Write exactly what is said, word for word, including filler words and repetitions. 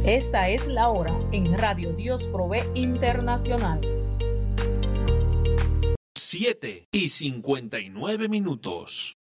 Esta es la hora en Radio Dios Provee Internacional. siete y cincuenta y nueve minutos.